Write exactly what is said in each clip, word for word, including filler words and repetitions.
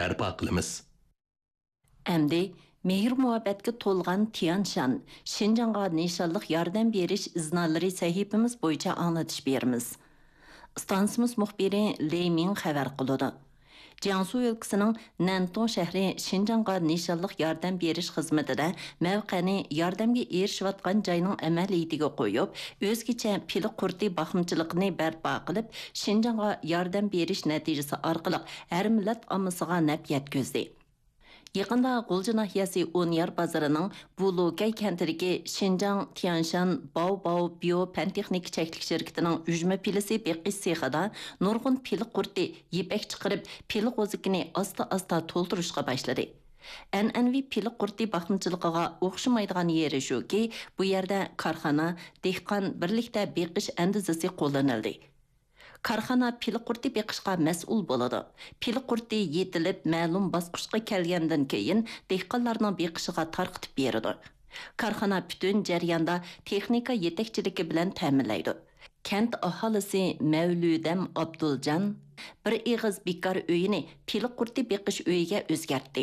barpo qilamiz. Әмді, мейір muhabbatga to'lgan Tianshan, Şinjanğa nişanlıq yardım beriş iznalları sahibimiz boyunca anlatış berimiz. Stansımız muhbiri Lei Ming xabar qılıdı. Jiangsu өлkəsinin Nantong şəhri Şinjanğa nişanlıq yardım beriş xizmətində mövqəni yardımga erişiyotgan joyning əməliyyətiga qoyub, özgəçə pili qurti baxımçılığını bərpa qılıb, Şinjanğa yardım beriş nəticəsi arqılıq hər millət amısıga nəp yetkizdi. Yaqında Gulji nahiyasi Onyar bazarının Bulogay kentidagi Şinjan Tianshan Baobao Bio Pantexnik çəklik şirkətinin üjmə pilisi beqiş sexida nurgun pili qurti yepək çıxırıb pili qozikini asta-asta to'ldirishga başladı. An'anaviy pili qurti baxımçılığına o'xshamaydigan yeri shuki, bu yerda korxona, dehqon birlikda beqish andizasi qo'llanildi. Karxana pili qurti beqishqa mas'ul bo'ladi. Pili qurti yetilib, ma'lum bosqichga kelgandan keyin dehqonlarning beqishiga tarqitib beradi. Karxana butun jarayonda texnika yetakchiligi bilan ta'minlaydi. Kent aholisi Mavludam Abduljan bir eg'iz bekor uyini pili qurti beqish uyiga o'zgartdi.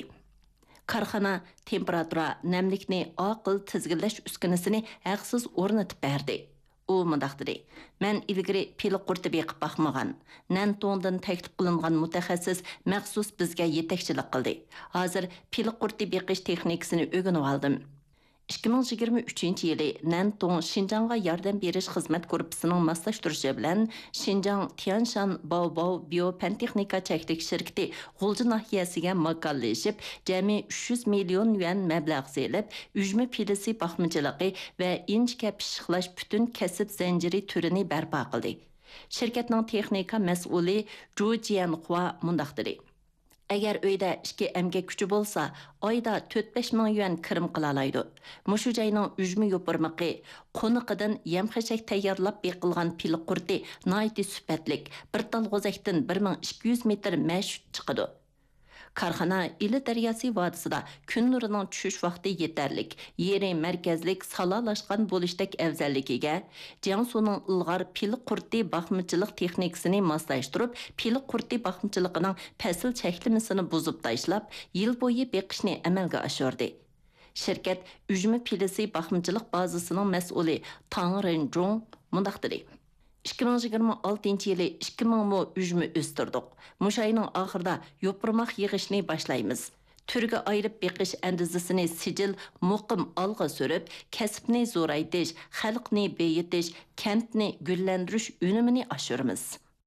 Karxana temperatura, namlikni aql tizginlash uskunasini haqsiz o'rnatib berdi. U mundaq dedi. Men ilgari pili qurti beqib baxmagan. Nantongdan taklif qilingan mutaxassis maxsus bizga yetakchilik qildi. Hozir pili qurti beqish texnikasini o'rganib oldim. ikki ming yigirma uchinchi yili Nantong Şinjanğa yardım berish xizmat korpusining moslashtirishi bilan Şinjan Tianshan Baobao Bio Pantexnika çəklik şirkəti Gulji nahiyasiga makonlashib, jami uch yuz million yuan mablag' selib, üjmə pilisi baxmachiligi va inchka pishiqlash butun kasb zanjiri turini barpo qildi. Shirkatning texnika mas'uli Zhu Jianhua mundaq dedi. Agar uyda ikki emgak kuchi bo'lsa, oyda to'rt besh ming yuan kirim qila oladi. Mushu joyning ujmi yo'pirmaqi, qo'niqidan yem-xashak tayyorlab beqilgan pili qurti noiti sifatlik, bir tal g'ozakdan bir ming ikki yuz metr mashut chiqadi. Karxana İli daryosi vodisida kun nurining tushish vaqti yetarlik, yeri markazlik salolashgan bo'lishdek afzalligiga, Jiangsuning ilg'or pili qurti baxmichilik texnikasini moslashtirib, pili qurti baxmichiligining fasl cheklamasini buzib tashlab, yil bo'yi beqishni amalga oshirdi. Shirkat Ujmi pilisi baxmichilik bazasining mas'uli Tang Renjong mundaq dedi. ikki ming yigirma oltinchi yili ikki ming mo üjmi o'stirdik. Mushayning oxirida yo'pirmoq yig'ishni boshlaymiz. Turga ayirib beqish andizasini sijil muqim olg'a surib, kasbni zo'raytish, xalqni beyitish, kentni gullantirish unumini oshiramiz.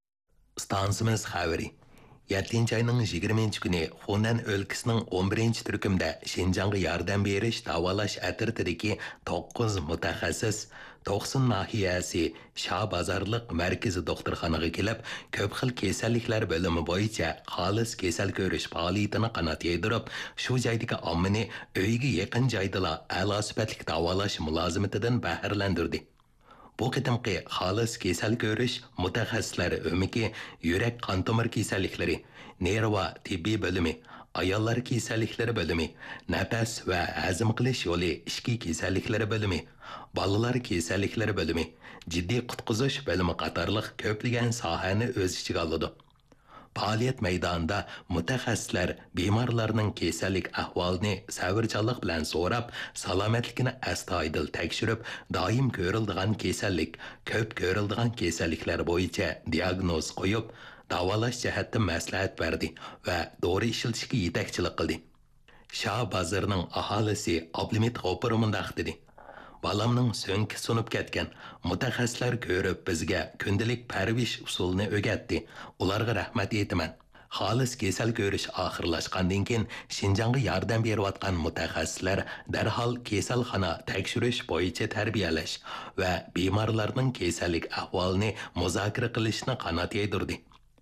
Stansimiz xabari. yettinchi ayning yigirmanchi kuni Hunan o'lkasining o'n birinchi turkumda Şinjanğa yordam berish davolash atirtidagi to'qqiz mutaxassis To'qson nahiyasi Shah bozorliq markazi doktorxonaga kelib, ko'p xil kasalliklar bo'limi bo'yicha xolis kasal ko'rish faoliyatini qanot yaydirib, shu joydagi ommani uyga yaqin joydala a'lo sifatli davolash mulozimatidan bahrlandirdi. Bu qitimqi xolis kasal ko'rish mutaxassislari o'miki yurak qon tomir kasalliklari, nerva tibbiy bo'limi, ayollar kasalliklari bo'limi, nafas va hazm qilish yo'li ishki kasalliklari bo'limi, bolalar kasalliklari bo'limi, jiddiy qutqizish bo'limi qatorliq ko'plagan sohani o'z ichiga oladi. Faoliyat maydonida mutaxassislar bemorlarning kasallik ahvolini savrchanlik bilan so'rab, salomatligini astoydil tekshirib, doim ko'riladigan kasallik, ko'p ko'riladigan kasalliklar bo'yicha diagnoz qo'yib, davolash jihatdan maslahat berdi va dori ishlatishga yetakchilik qildi. Shah bozorining aholisi Ablimit G'ofur mundaq dedi. Balamning so'ngki sunib ketgan mutaxassislar ko'rib bizga kundalik parvish usulini o'rgatdi. Ularga rahmat aytaman. Xolis kasal ko'rish oxirlashgandan keyin Şinjanğa yordam berayotgan mutaxassislar darhol kasalxona tekshirish bo'yicha tarbiyalash va bemorlarning kasallik ahvolini muzokara qilishni qanot yaydirdi.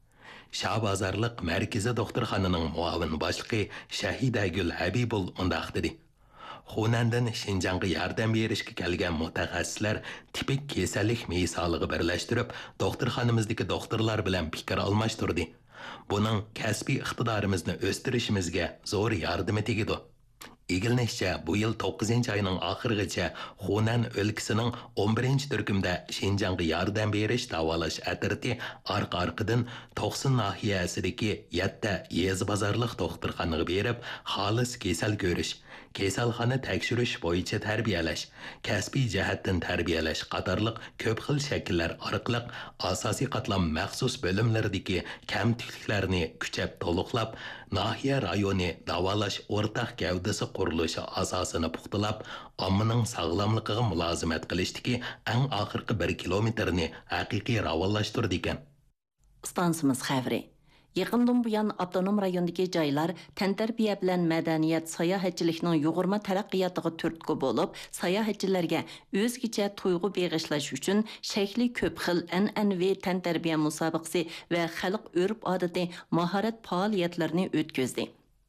Shah bozorliq markazi doktorxonaning muavin boshlig'i Shahidagul Habibul mundaq dedi. Hunandan Şinjanğa yordam berishga kelgan mutaxassislar tipik kasallik misoliga birlashtirib, doktorxonamizdagi doktorlar bilan fikr almashtirdi. Buning kasbiy iqtidorimizni o'stirishimizga zo'r yordam tegdi. Egilnishçe, bu yıl to'qqizinchi ayının ahırgıça Hunan өлkəsinin o'n birinchi türkümdə Şinjanğa yardım beriş davalaş ətirti arqa-arqıdan to'qson nahiyəsidəki yetti yezi bazarlıq doktorxanaga berib, xalis kesal görüş, kasalxona tekshirish bo'yicha tarbiyalash, kasbiy jihatdan tarbiyalash qatorliq ko'p xil shakllar orqali asosiy qatlam maxsus bo'limlaridagi kamtikliklarni kuchab to'liqlab, nahiya rayoni davolash o'rtaq gavdasi qurilishi asosini puxtalab, ommaning sog'lomligiga mulozimat qilishdagi eng oxirgi bir kilometrni haqiqiy ravonlashtirdi ekan. Stansimiz xəbri. Yaqından bu yan avtonom rayondagi joylar tantarbiya bilan madaniyat, sayohatchilikning yuqurma taraqqiyotiga turtki bo'lib, sayohatchilarga o'zgacha tuyg'u beg'ishlash uchun shakli ko'p xil an'anaviy tantarbiya musobaqasi va xalq urf-odati mahorat faoliyatlarini o'tkazdi.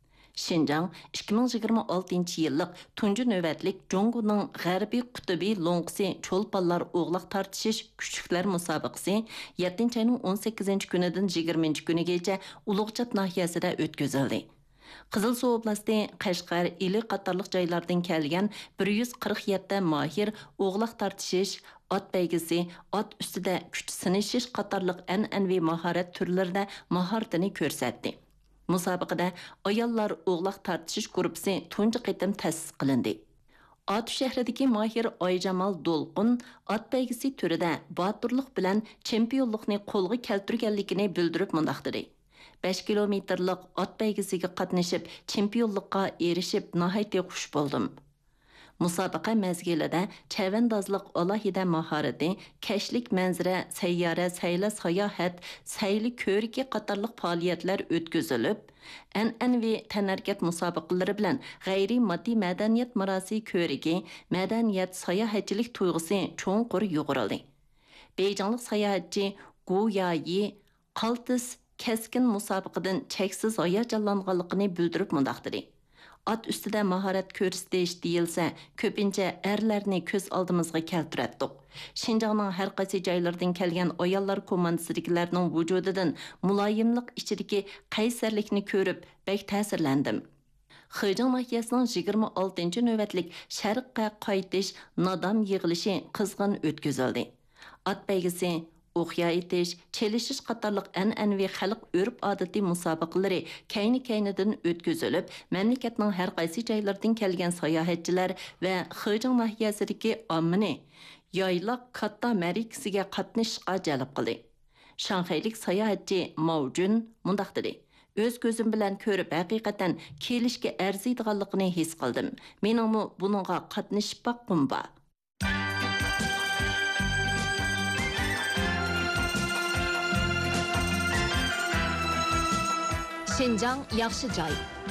Şinjan ikki ming yigirma oltinchi yillik tunji navbatlik Jonguning g'arbiy qutbiy lo'ngqisi cho'lponlar o'g'loq tartishish kuchuklar musobaqasi yettinchi ayning o'n sakkizinchi kunidan yigirmanchi kunigacha Ulug'chat nahiyasida o'tkazildi. Qizilsuv oblasti, Qashqar, Ili qatorliq joylardan kelgan bir yuz qirq yetti mahir o'g'loq tartishish, ot baygisi, ot ustida kuch sinishish qatorliq an'anaviy mahorat turlarida mahoratini ko'rsatdi. Musobaqada ayollar o'g'loq tartishish guruhi tunji qitim ta'sis qilindi. Ot shahridagi mahir Oyjamol Dolqun ot baygisi turida boturlik bilan chempionlikni qo'lga keltirganligini bildirib mundoq dedi. besh kilometrlik ot baygisiga qatnashib, chempionlikqa erishib, nihoyatda xush bo'ldim. Musobaqa mezgilida chavandozlik alohida mahorati, kashlik manzara, sayyora, sayla sayohat, sayli ko'riki qatorliq faoliyatlar o'tkazilib, an'anaviy tanarkat musobaqalari bilan g'ayriy moddiy madaniyat marosi ko'riki, madaniyat sayohatchilik tuyg'usi cho'nqur yuqorildi. Beyjinglik sayohatchi Gu Yayi qaltis keskin musobaqadan cheksiz hayajonlanganligini bildirib mundoq dedi. At ustida mahorat ko'rsatish deyilsa, ko'pincha erlarni ko'z oldimizga keltiratdik. Şinjanning har qaysi joylaridan kelgan ayollar komandasidagilarning vujudidan muloyimlik ichidagi qaysarlikni ko'rib, bek ta'sirlandim. Xijing nahiyasining yigirma oltinchi navbatlik sharqqa qaytish nodam yig'ilishi qizg'in o'tkazildi. At baygisi, o'qya etish, chelishish qatorliq an'anaviy xalq urf-odati musobaqalari kayni-kaynidan o'tkazilib, mamlakatning har qaysi joylaridan kelgan sayohatchilar va Xijing nahiyasidagi ommani yayloq katta ma'rikasiga qatnashishga jalb qildi. Shanxaylik sayohatchi Maujun mundoq dedi: O'z ko'zim bilan ko'rib, haqiqatan kelishga arziydiganligini his qildim. Meningmi buningga qatnashib boqqim bor. Şinjan yaxshi joy.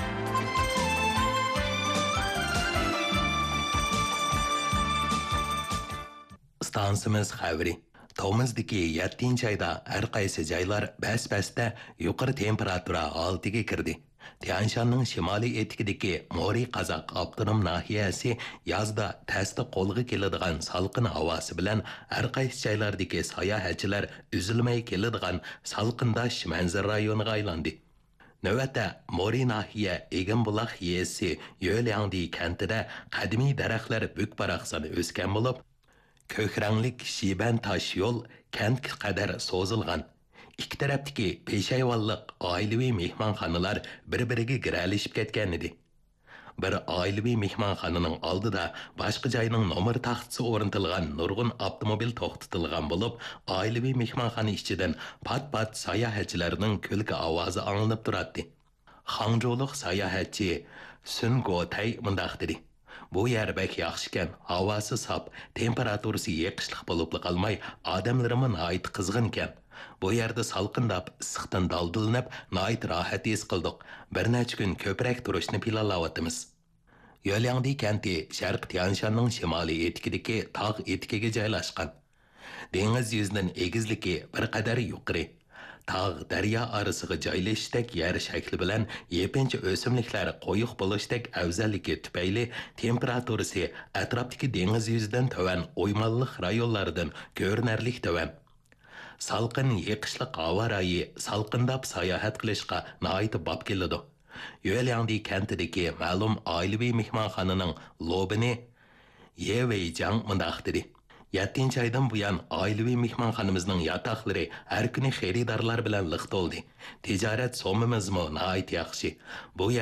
Stansimiz xabari. To'mizdagi yettinchi ayda har qaysi joylar bas-basda yuqori temperatura holatiga kirdi. Tianshanning shimoliy etikidagi Mori Qozoq avtonom nahiyasi yozda tasdiq qo'lga keladigan salqin havosi bilan har qaysi joylardagi sayohatchilar uzilmay keladigan salqindosh manzara rayoniga aylandi. Növətdə Mori nahiyə Eginbuloq yesi Yölyangdi kentida qadimiy daraxtlar buk-baraqsan o'sgan bo'lib, ko'k ranglik shiban tosh yo'l kentga qadar so'zilgan. Ikki tarafdagi peshayvonlik oilaviy mehmonxonalar bir-biriga giralishib ketgan edi. Bir oilaviy mehmonxonaning oldida boshqa joyning nomer taxtasi o'rnatilgan nurg'un avtomobil to'xtatilgan bo'lib, oilaviy mehmonxona ichidan pat-pat sayohatchilarning kulgi ovozi anglanib turadi. Hangzhoulik sayohatchi Sun Gotay mundoq dedi: Bu yer bek yaxshi ekan, havosi sop, temperaturasi yeqishliq bo'lib qolmay, odamlarimi nihoyat qizg'in ekan. Bu yerda salqindab, issiqdan daldilnib, nihoyat rohat his qildik. Bir necha kun ko'proq turishni planlayapmiz. Yo'lyangdi kenti Sharq Tianshanning shimoliy etikidagi tog' etikiga joylashgan. Dengiz yuzining egizligi bir qadar yuqori. Tog' daryo orasiga joylashdek yer shakli bilan yepincha o'simliklar qo'yiq bo'lishdek afzalligi tufayli temperaturasi atrofdagi dengiz yuzidan tovan o'ymonliq rayonlardan ko'rinarli tovan. Salqin yeqishliq havo rayi salqindab sayohat qilishga nihoyat bob keladi. Yuelyangdi kentidagi ma'lum oilaviy mehmonxonaning lobini Ye Weijang mundaq dedi. yettinchi aydan buyon oilaviy mehmonxonamizning yotoqlari har kuni xaridorlar bilan liq to'ldi. Tijorat somimizmi nihoyat yaxshi. Bu